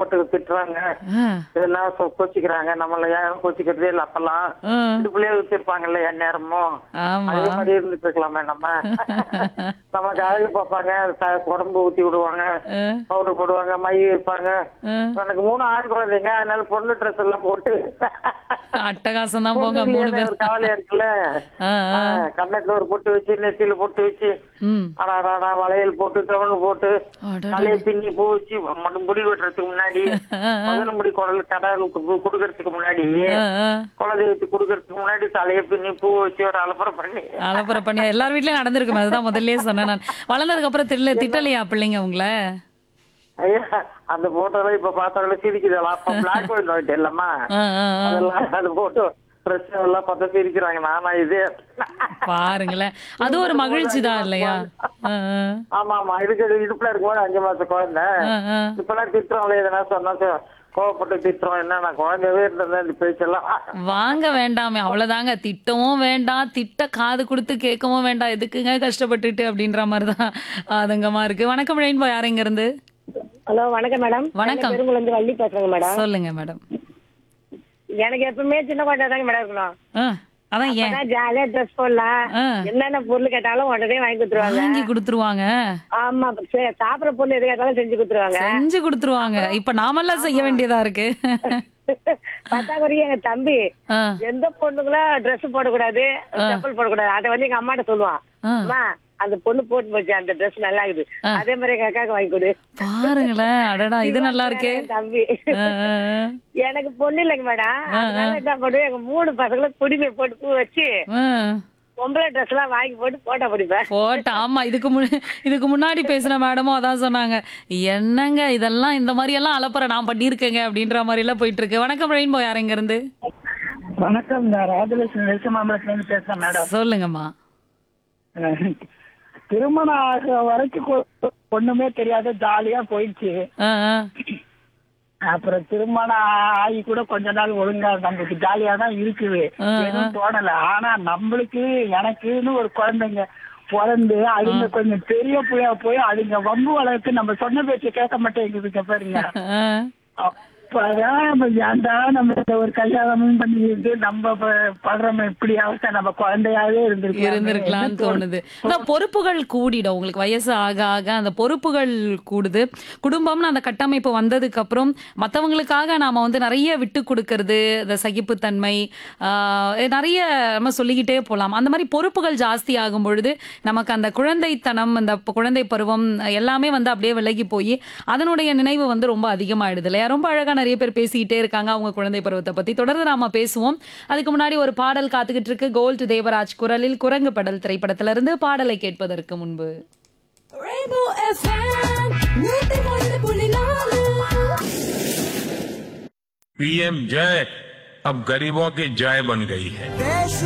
கோவப்பட்டு திட்டுறாங்க, ஆ, எதுனா கோச்சிக்கிறாங்க. நம்மள யாரும் கோச்சிக்கிறதே இல்ல அப்பெல்லாம். ஆ, இதுக்குள்ளேயே வச்சிருப்பாங்கல்ல எந்நேரமும். ஆமா. அதே மாதிரி இருந்துட்டு இருக்கலாமே நம்ம. நமக்கு அழகு பார்ப்பாங்க, உடம்பு ஊத்தி விடுவாங்க, ஆ, பவுடர் போடுவாங்க, மை வைப்பாங்க. ஆ. எனக்கு 3 ஆண் குழந்தைங்க, அதனால பொண்ணு ட்ரெஸ் எல்லாம் போட்டு அட்டகாசம் தான் போங்க பொண்ணு 3 இல்லையே பேர். ஒரு கவலையா இருக்குல்ல. ஆ, ஆ. கண்ணத்துல ஒரு பொட்டு வச்சு, நெத்தியில பொட்டு வச்சு, ம். அடாடா வளையல் போட்டு, கவனு போட்டு, அடடா. தலையை பின்னி பூ வச்சு, முடி வெட்டுறதுக்கு முன்னாடி, ஆ, ஆ, முதல்ல முடி குடல் கடலுக்கு குடுக்கறதுக்கு முன்னாடி, ஆ, ஆ. குலதெய்வத்துக்கு குடுக்கறதுக்கு முன்னாடி தலையை பின்னி பூ வச்சு ஒரு அலப்பறம் பண்ணி அலப்பறை பண்ணி எல்லார் வீட்லயும் நடந்திருக்குமே. அதுதான் முதல்லயே சொன்னேன் நான். வளர்ந்ததுக்கு அப்புறம் திட்டலையா பிள்ளைங்க உங்கள? ஐயா அந்த போட்டோலாம் இப்ப பார்த்தாலும் சிரிக்குதெல்லாம். அப்ப பிளாக் அண்ட் ஒயிட் இல்லம்மா, ஆ, ஆ, ஆ. அதெல்லாம் அது போட்டோ ட்ரெஸ் எல்லாம் பார்த்தா சிரிக்கிறாங்க. நானா இது பாருங்களேன். அது ஒரு மகிழ்ச்சி தான் இல்லையா? ஆ, ஆ. ஆமா ஆமா, இதுக்கு இடுப்புல இருக்கும்போது 5 மாச குழந்தை. ஆ, ஆ. இப்பெல்லாம் திட்டுறோம்ல, எதனா சொன்னா கோவப்பட்டு திட்டுறோம். என்ன நான் குழந்தையவே இருந்தேன் இந்த பேச்செல்லாம். வாங்க வேண்டாமே, அவ்வளவுதாங்க. திட்டவும் வேண்டாம், திட்ட காது கொடுத்து கேட்கவும் வேண்டாம். எதுக்குங்க கஷ்டப்பட்டுட்டு அப்படின்ற மாதிரிதான் ஆதங்கமா இருக்கு. வணக்கம் ரெயின்போ, யார் இங்க இருந்து? ஹலோ வணக்கம் மேடம். வணக்கம். பெருங்குளம் இருந்து வள்ளி பேசுறேங்க மேடம். சொல்லுங்க மேடம். எனக்கு எப்பவுமே சின்ன குழந்தை தாங்க மேடம் இருக்கணும். ஆ, அதான் ஏன் அப்பதான் ஜாலியா ட்ரெஸ் போடலாம், ஆ. என்னென்ன பொருள் கேட்டாலும் உடனே வாங்கி கொடுத்துருவாங்க. வாங்கி கொடுத்துருவாங்க, ஆமா, சாப்பிடுற பொருள் எது கேட்டாலும் செஞ்சு கொடுத்துருவாங்க. செஞ்சு கொடுத்துருவாங்க. இப்ப நாமெல்லாம் செய்ய வேண்டியதா இருக்கு. பத்தாக்குறைக்கு எங்க தம்பி ஆ, எந்த பொண்ணுங்களும் ட்ரெஸ் போடக்கூடாது, செப்பல் போடக்கூடாது. அதை வந்து எங்க அம்மாட்ட சொல்லுவான், ஆ. அம்மா அந்த பொண்ணு போட்டு போச்சு, அந்த ட்ரெஸ் நல்லா இருக்குது, அதே மாதிரி எங்க அக்காவுக்கு வாங்கி கொடு. பாருங்களேன். அடடா, இது நல்லா இருக்கே. என் தம்பி ஆ, ஆ, ஆ. எனக்கு பொண்ணு இல்லைங்க மேடம். அதனால என்ன பண்ணுவேன், எங்க 3 பசங்களும் குடிமை போட்டு பூ வச்சு ஆ. பொம்பளை ட்ரெஸ் எல்லாம் வாங்கி போட்டு போட்டோ பிடிப்பேன். போட்ட ஆமா, இதுக்கு முன்னாடி பேசின மேடமும் அதான் சொன்னாங்க. என்னங்க இதெல்லாம், இந்த மாதிரி எல்லாம் அலப்பறை நான் பண்ணியிருக்கேங்க அப்படின்ற மாதிரி எல்லாம் போயிட்டு இருக்கு. வணக்கம் ரெயின்போ, யார் இங்க இருந்து? வணக்கம், நான் ராஜலட்சுமி நெல்சமாம்பலத்துல இருந்து பேசுறேன் மேடம். சொல்லுங்கம்மா. திருமணம் ஆகிற வரைக்கும் ஒண்ணுமே தெரியாத ஜாலியா போயிடுச்சு. ஆ, ஆ. அப்புறம் திருமணம் ஆகி கூட கொஞ்ச நாள் ஒழுங்கா நம்மளுக்கு ஜாலியா தான் இருக்குது, எதுவும் தோணல. ஆனா நம்மளுக்கு எனக்குன்னு ஒரு குழந்தைங்க பிறந்து அதுங்க கொஞ்சம் பெரிய புள்ளையா போய் அதுங்க வம்பு வளர்த்து நம்ம சொன்ன பேச்சு கேட்க மாட்டேங்குதுங்க பாருங்க. ஆ. அப்பதான் ஏன்டா நம்ம ஒரு கல்யாணமும் பண்ணிட்டு நம்ம படுறோம் இப்படி அவஸ்தை, நம்ம குழந்தையாவே இருந்திருக்கலாம்னு தோணுது. அதான் பொறுப்புகள் கூடிடும். உங்களுக்கு வயசு ஆக ஆக அந்த பொறுப்புகள் கூடுது. குடும்பம்னு அந்த கட்டமைப்பு வந்ததுக்கு அப்புறம் மற்றவங்களுக்காக நாம வந்து நிறைய விட்டு கொடுக்கறது, இந்த சகிப்புத்தன்மை, நிறைய நம்ம சொல்லிக்கிட்டே போகலாம். அந்த மாதிரி பொறுப்புகள் ஜாஸ்தி ஆகும் பொழுது நமக்கு அந்த குழந்தைத்தனம், அந்த குழந்தை பருவம் எல்லாமே வந்து அப்படியே விலகி போய் அதனுடைய நினைவு வந்து ரொம்ப அதிகமாயிடுது இல்லையா? ரொம்ப அழகா நிறைய பேர் பேசிக்கிட்டே இருக்காங்க அவங்க குழந்தை பருவத்தை பத்தி. தொடர்ந்து நாம பேசுவோம். அதுக்கு முன்னாடி ஒரு பாடல் காத்துக்கிட்டு இருக்கு. கோல்ட் தேவராஜ் குரலில் குரங்கு படல் திரைப்படத்திலிருந்து பாடலை கேட்பதற்கு முன்பு पीएम जय अब गरीबों की जय बन गई है।